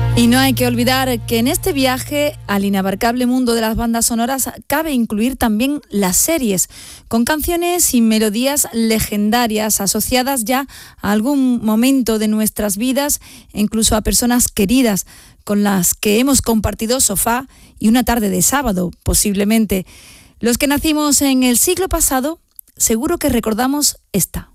Y no hay que olvidar que en este viaje al inabarcable mundo de las bandas sonoras cabe incluir también las series, con canciones y melodías legendarias asociadas ya a algún momento de nuestras vidas, e incluso a personas queridas con las que hemos compartido sofá y una tarde de sábado, posiblemente. Los que nacimos en el siglo pasado, seguro que recordamos esta.